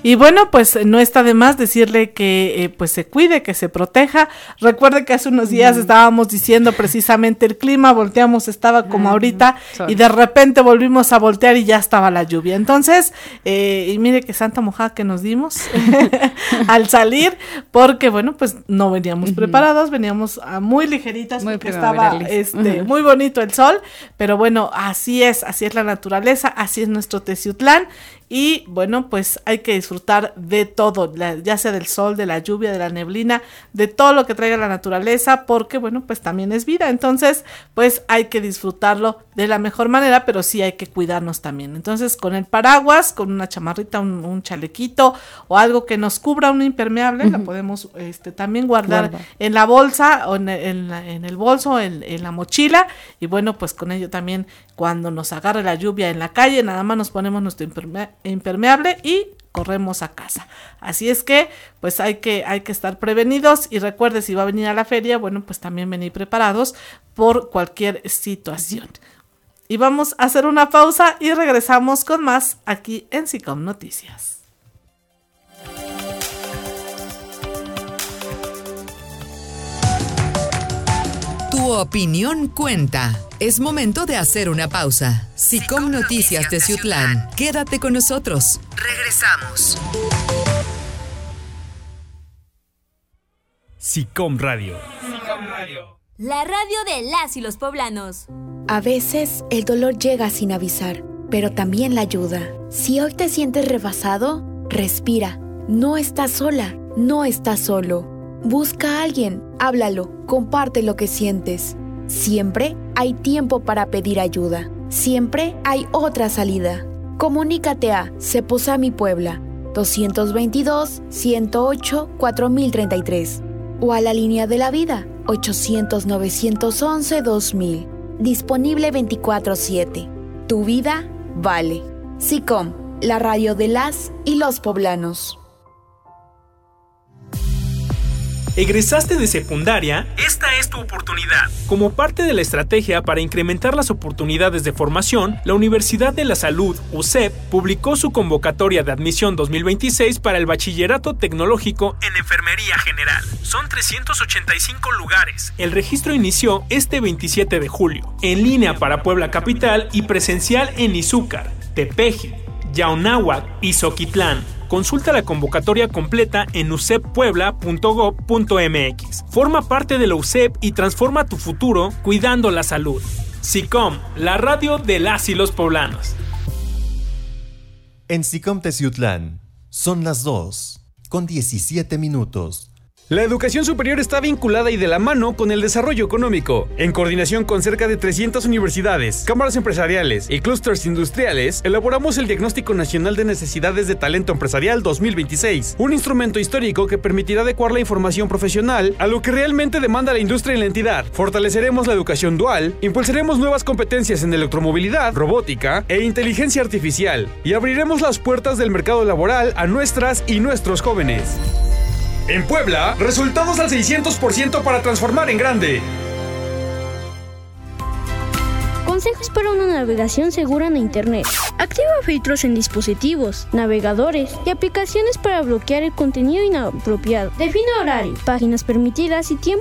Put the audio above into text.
Y bueno, pues no está de más decirle que pues se cuide, que se proteja. Recuerde que hace unos días estábamos diciendo precisamente el clima, volteamos, estaba como ahorita, y de repente volvimos a voltear y ya estaba la lluvia. Entonces, y mire que santa mojada que nos dimos al salir, porque bueno, pues no veníamos preparados, veníamos muy ligeritas, porque estaba muy bonito el sol, pero bueno, así es la naturaleza, así es nuestro Teciutlán. Y bueno, pues hay que disfrutar de todo, ya sea del sol, de la lluvia, de la neblina, de todo lo que traiga la naturaleza, porque bueno, pues también es vida. Entonces, pues hay que disfrutarlo de la mejor manera, pero sí hay que cuidarnos también. Entonces, con el paraguas, con una chamarrita, un chalequito o algo que nos cubra, un impermeable, la podemos también guardar en la bolsa o en el bolso, en la mochila. Y bueno, pues con ello también, cuando nos agarre la lluvia en la calle, nada más nos ponemos nuestro impermeable y corremos a casa. Así es que pues hay que estar prevenidos, y recuerde, si va a venir a la feria, bueno, pues también venir preparados por cualquier situación. Y vamos a hacer una pausa y regresamos con más aquí en SICOM Noticias. Tu opinión cuenta. Es momento de hacer una pausa. SICOM Noticias Teciutlán. Quédate con nosotros. Regresamos. SICOM Radio. La radio de las y los poblanos. A veces el dolor llega sin avisar, pero también la ayuda. Si hoy te sientes rebasado, respira. No estás sola, no estás solo. Busca a alguien, háblalo, comparte lo que sientes. Siempre hay tiempo para pedir ayuda. Siempre hay otra salida. Comunícate a Ceposami Puebla 222-108-4033 o a la línea de la vida 800-911-2000. Disponible 24/7. Tu vida vale. SICOM, la radio de las y los poblanos. ¿Egresaste de secundaria? Esta es tu oportunidad. Como parte de la estrategia para incrementar las oportunidades de formación, la Universidad de la Salud, UCEP, publicó su convocatoria de admisión 2026 para el Bachillerato Tecnológico en Enfermería General. Son 385 lugares. El registro inició este 27 de julio, en línea para Puebla Capital y presencial en Izúcar, Tepeji, Yaunáhuac y Zoquitlán. Consulta la convocatoria completa en uceppuebla.gov.mx. Forma parte de la UCEP y transforma tu futuro cuidando la salud. SICOM, la radio de las y los poblanos. En SICOM Teciutlán son las 2:17. La educación superior está vinculada y de la mano con el desarrollo económico. En coordinación con cerca de 300 universidades, cámaras empresariales y clústeres industriales, elaboramos el Diagnóstico Nacional de Necesidades de Talento Empresarial 2026, un instrumento histórico que permitirá adecuar la información profesional a lo que realmente demanda la industria en la entidad. Fortaleceremos la educación dual, impulsaremos nuevas competencias en electromovilidad, robótica e inteligencia artificial, y abriremos las puertas del mercado laboral a nuestras y nuestros jóvenes. En Puebla, resultados al 600% para transformar en grande. Consejos para una navegación segura en Internet. Activa filtros en dispositivos, navegadores y aplicaciones para bloquear el contenido inapropiado. Define horario, páginas permitidas y tiempo